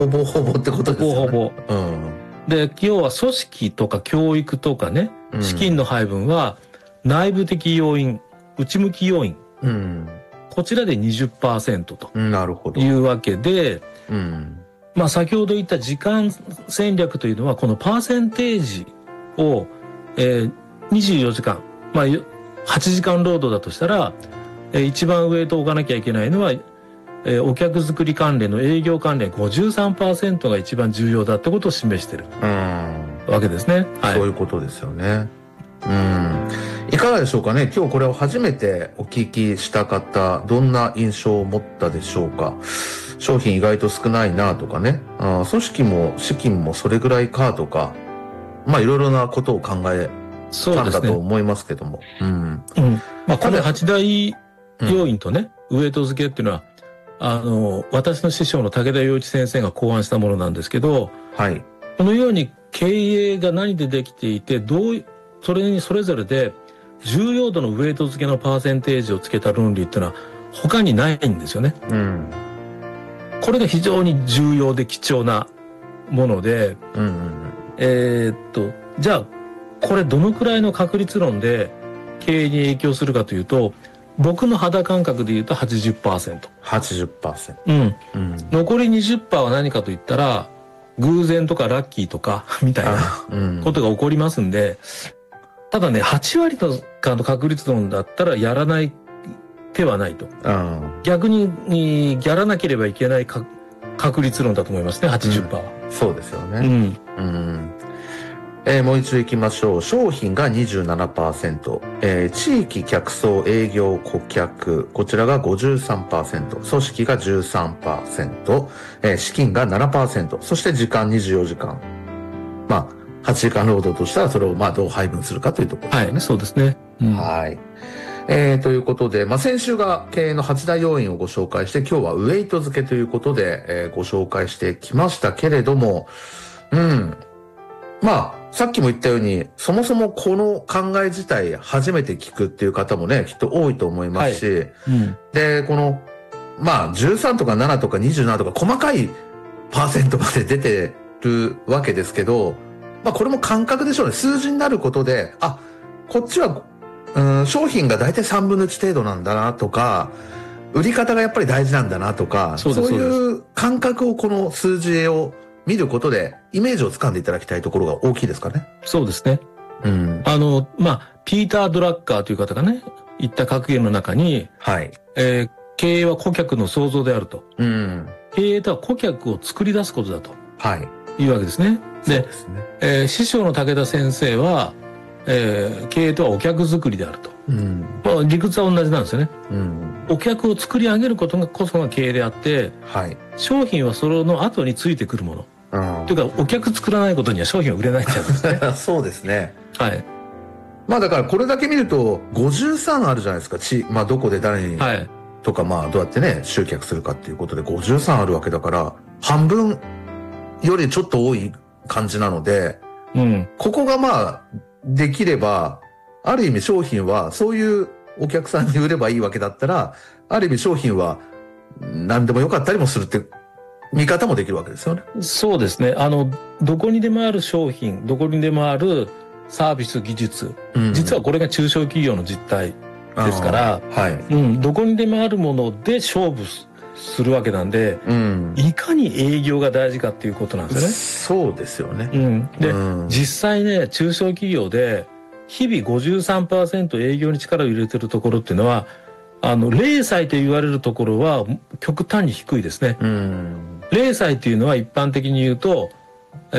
ほぼほぼってことですよね。 ほぼほぼ。で、要は組織とか教育とかね、資金の配分は内部的要因、内向き要因、こちらで 20% というわけで、まあ先ほど言った時間戦略というのはこのパーセンテージを、24時間、まあ8時間労働だとしたら、一番上と置かなきゃいけないのは、お客作り関連の営業関連 53% が一番重要だってことを示しているわけですね。 はい、そういうことですよね。いかがでしょうかね。今日これを初めてお聞きした方、どんな印象を持ったでしょうか。商品意外と少ないなとかね、組織も資金もそれぐらいかとか、まあいろいろなことを考えたんだと思いますけども。 まあこの8大要因とね、ウエイト付けっていうのは、私の師匠の武田洋一先生が考案したものなんですけど、 はい。 このように経営が何でできていて、それにそれぞれで重要度のウエイト付けのパーセンテージをつけた論理っていうのは他にないんですよね。これが非常に重要で貴重なもので、じゃあ、これどのくらいの確率論で経営に影響するかというと、僕の肌感覚で言うと 80%。 80%。 残り 20% は何かと言ったら、偶然とかラッキーとか、みたいなことが起こりますんで、ただね、8割の確率論だったらやらない手はないと。逆に、やらなければいけない確率論だと思いますね、80%は。 そうですよね。もう一度行きましょう。商品が 27%、地域客層営業顧客、こちらが 53%、組織が 13%、資金が 7%、そして時間24時間。まあ、8時間労働としたらそれをまあどう配分するかというところですね。 はい、そうですね。 はい。ということで、まあ、先週が経営の8大要因をご紹介して、今日はウェイト付けということで、ご紹介してきましたけれども、まあ、さっきも言ったように、そもそもこの考え自体初めて聞くっていう方もね、きっと多いと思いますし、で、この、まあ、13とか7とか27とか細かいパーセントまで出てるわけですけど、まあ、これも感覚でしょうね。数字になることで、あ、こっちは、商品が大体3分の1程度なんだなとか、売り方がやっぱり大事なんだなとか、そういう感覚をこの数字を見ることでイメージをつかんでいただきたいところが大きいですかね。 そうですね。まあ、ピーター・ドラッカーという方がね、言った格言の中に、 はい。 経営は顧客の創造であると。経営とは顧客を作り出すことだと。 はい。 いうわけですね。 で、 師匠の武田先生は、経営とはお客作りであると。まあ、理屈は同じなんですよね。お客を作り上げることがこそが経営であって、商品はその後についてくるもの。というか、お客作らないことには商品は売れないってやつですね。 そうですね。 はい。 まあだからこれだけ見ると53あるじゃないですか。まあどこで誰に、とかまあどうやってね、集客するかっていうことで53あるわけだから、半分よりちょっと多い感じなので、ここがまあできれば、ある意味商品はそういうお客さんに売ればいいわけだったら、ある意味商品は何でもよかったりもするって見方もできるわけですよね。 そうですね。どこにでもある商品、どこにでもあるサービス技術、実はこれが中小企業の実態ですから、どこにでもあるもので勝負するわけなんで、いかに営業が大事かっていうことなんですよね。そうですよね。 で、実際ね、中小企業で日々 53% 営業に力を入れてるところっていうのは、零細と言われるところは極端に低いですね。零細というのは一般的に言うと、まあ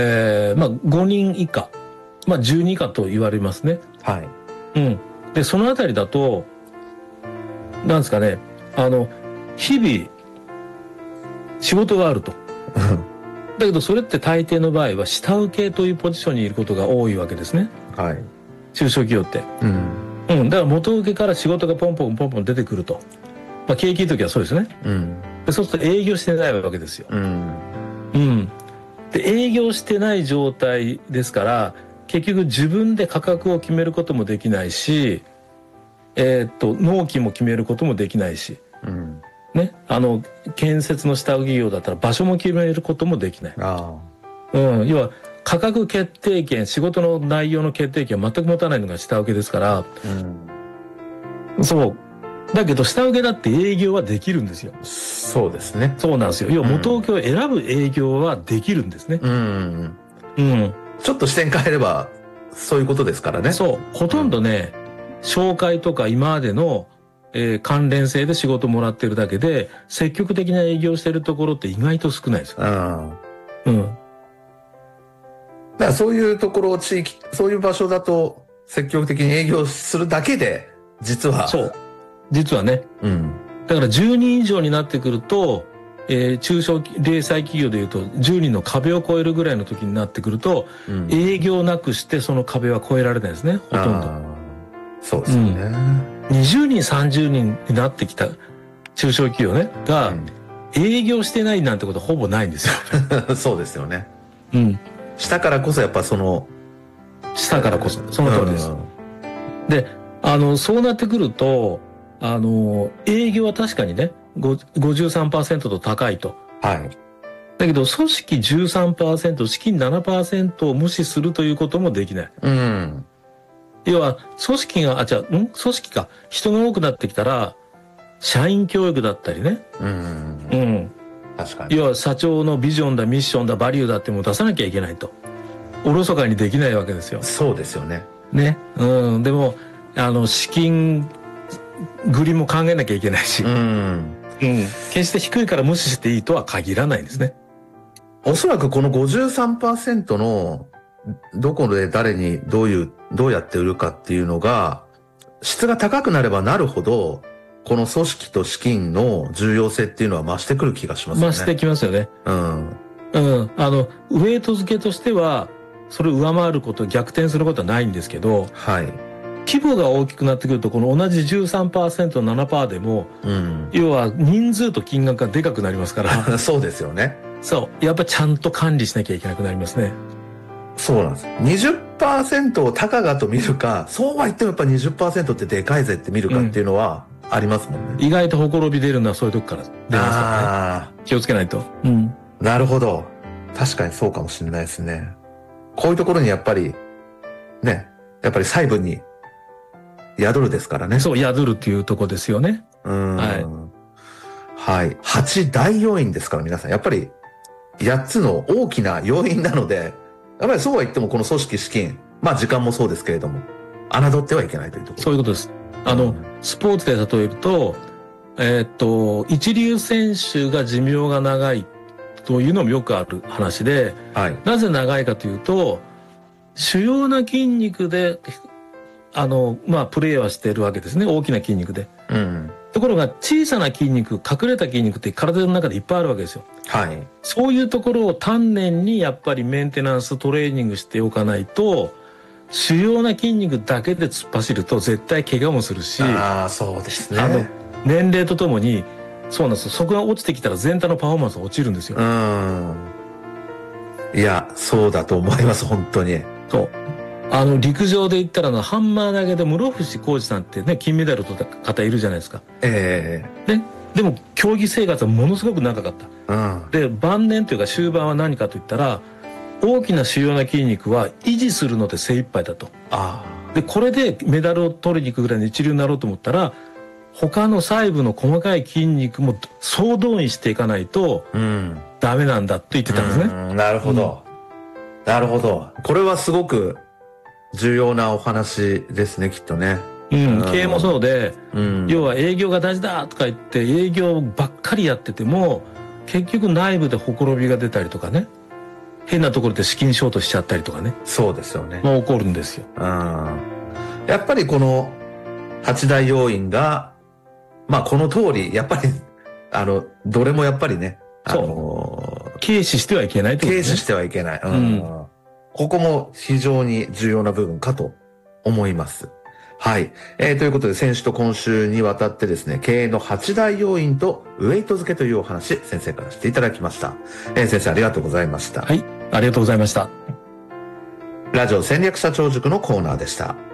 5人以下、まあ10人以下と言われますね。で、そのあたりだと、なんですかね、日々仕事があると。だけどそれって大抵の場合は下請けというポジションにいることが多いわけですね。中小企業って。だから元請けから仕事がポンポンポンポン出てくると。まあ景気いい時はそうですね。でそうすると営業してないわけですよ。で、営業してない状態ですから、結局自分で価格を決めることもできないし、納期も決めることもできないし。 ね、建設の下請け企業だったら場所も決めることもできない。要は価格決定権、仕事の内容の決定権は全く持たないのが下請けですから、そう。だけど下請けだって営業はできるんですよ。 そうですね。 そうなんですよ。要は元請けを選ぶ営業はできるんですね。 ちょっと視点変えればそういうことですからね。 そう。ほとんどね、紹介とか今までの、関連性で仕事もらってるだけで、積極的な営業してるところって意外と少ないですよ。だからそういうところ、地域、そういう場所だと積極的に営業するだけで、実は。 そう。実はね。だから10人以上になってくると、中小零細企業でいうと10人の壁を越えるぐらいの時になってくると、営業なくしてその壁は越えられないですね、ほとんど。 そうですよね。 20人、30人になってきた中小企業ね、が、営業してないなんてことはほぼないんですよ。 そうですよね。下からこそやっぱ下からこそ、その通りです。で、そうなってくると、営業は確かにね、53% と高いと。 はい。 だけど、組織 13%、資金 7% を無視するということもできない。要は、組織が、組織か。人が多くなってきたら、社員教育だったりね。 確かに。 要は、社長のビジョンだ、ミッションだ、バリューだっても出さなきゃいけないと。おろそかにできないわけですよ。 そうですよね。 ね。でも、資金繰りも考えなきゃいけないし。決して低いから無視していいとは限らないんですね。 おそらくこの 53% のどこで誰にどうやって売るかっていうのが質が高くなればなるほどこの組織と資金の重要性っていうのは増してくる気がしますよね。 増してきますよね。ウェイト付けとしてはそれを上回ること逆転することはないんですけど、規模が大きくなってくるとこの同じ 13%、7% でも、要は人数と金額がでかくなりますからそうですよね。 そうやっぱちゃんと管理しなきゃいけなくなりますね。 そうなんです。20% を高がと見るか、そうは言ってもやっぱ 20% ってでかいぜって見るかっていうのはありますもんね。 意外とほころび出るのはそういうとこから出ますからね。気をつけないと。 なるほど。確かにそうかもしれないですね。こういうところにやっぱりね、やっぱり細部に宿るですからね。 そう、宿るっていうとこですよね。 はい。8大要因ですから皆さん。やっぱり8つの大きな要因なので、やっぱりそうは言ってもこの組織資金、まあ時間もそうですけれども、侮ってはいけないというところ。 そういうことです。スポーツで例えると、一流選手が寿命が長いというのもよくある話で、なぜ長いかというと、主要な筋肉で、プレーはしているわけですね。大きな筋肉で。ところが小さな筋肉、隠れた筋肉って体の中でいっぱいあるわけですよ。そういうところを丹念にやっぱりメンテナンス、トレーニングしておかないと、主要な筋肉だけで突っ走ると絶対怪我もするし、 そうですね。 年齢とともに、そうなんですよ。そこが落ちてきたら全体のパフォーマンスが落ちるんですよ。 いや、そうだと思います、本当に。 そう。陸上で言ったらハンマー投げで室伏浩二さんってね、金メダル取った方いるじゃないですか。でも、競技生活はものすごく長かった。で、晩年というか終盤は何かと言ったら、大きな主要な筋肉は維持するので精一杯だと。で、これでメダルを取りに行くぐらいの一流になろうと思ったら、他の細部の細かい筋肉も総動員していかないと、ダメなんだって言ってたんですね。 なるほど。なるほど。これはすごく重要なお話ですね、きっとね。 経営もそうで、要は営業が大事だとか言って営業ばっかりやってても、結局内部でほころびが出たりとかね、変なところで資金ショートしちゃったりとかね。そうですよね。起こるんですよ。やっぱりこの8大要因が、この通り、やっぱり、どれもやっぱりね、軽視してはいけないと、軽視してはいけない。ここも非常に重要な部分かと思います。はい。ということで、先週と今週にわたってですね、経営の8大要因とウェイト付けというお話、先生からしていただきました。先生ありがとうございました。 はい。ありがとうございました。 ラジオ戦略社長塾のコーナーでした。